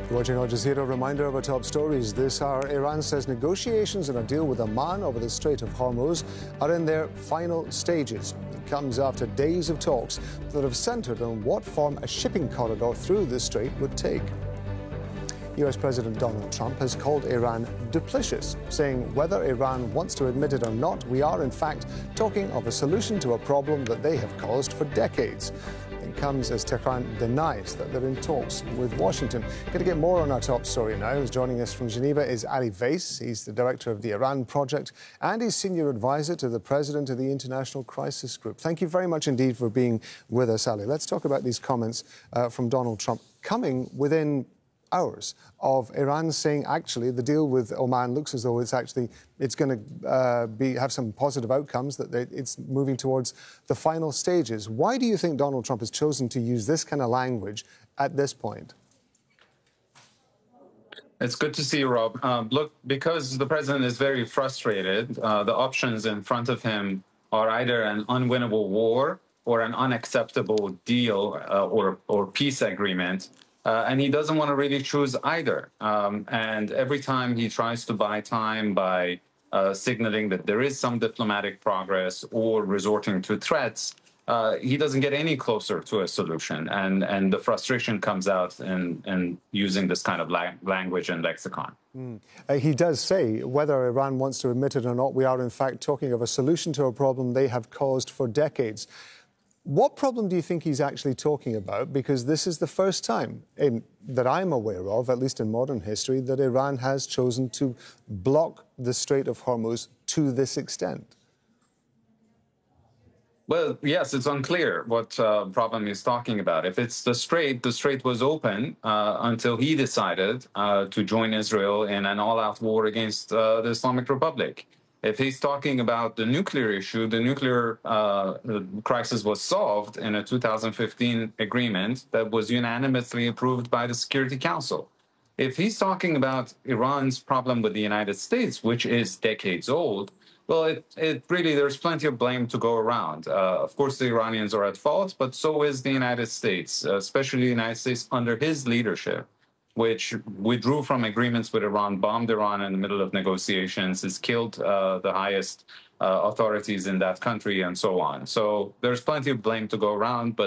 You're watching Al Jazeera. Reminder of our top stories this hour. Iran says negotiations on a deal with Oman over the Strait of Hormuz are in their final stages. It comes after days of talks that have centered on what form a shipping corridor through the strait would take. US President Donald Trump has called Iran duplicitous, saying whether Iran wants to admit it or not, we are in fact talking of a solution to a problem that they have caused for decades. It comes as Tehran denies that they're in talks with Washington. Going to get more on our top story now. Who's joining us from Geneva is Ali Vaisi. He's the director of the Iran Project and he's senior advisor to the president of the International Crisis Group. Thank you very much indeed for being with us, Ali. Let's talk about these comments from Donald Trump coming within hours of Iran saying actually the deal with Oman looks as though it's going to have some positive outcomes, that it's moving towards the final stages. Why do you think Donald Trump has chosen to use this kind of language at this point? It's good to see you, Rob. Look, because the president is very frustrated, the options in front of him are either an unwinnable war or an unacceptable deal or peace agreement. And he doesn't want to really choose either. And every time he tries to buy time by signaling that there is some diplomatic progress or resorting to threats, he doesn't get any closer to a solution. And the frustration comes out in using this kind of language and lexicon. He does say, whether Iran wants to admit it or not, we are in fact talking of a solution to a problem they have caused for decades. What problem do you think he's actually talking about? Because this is the first time that I'm aware of, at least in modern history, that Iran has chosen to block the Strait of Hormuz to this extent. Well, yes, it's unclear what problem he's talking about. If it's the strait was open until he decided to join Israel in an all-out war against the Islamic Republic. If he's talking about the nuclear issue, the nuclear crisis was solved in a 2015 agreement that was unanimously approved by the Security Council. If he's talking about Iran's problem with the United States, which is decades old, well, it really, there's plenty of blame to go around. Of course, the Iranians are at fault, but so is the United States, especially the United States under his leadership, which withdrew from agreements with Iran, bombed Iran in the middle of negotiations, has killed the highest authorities in that country, and so on. So there's plenty of blame to go around, but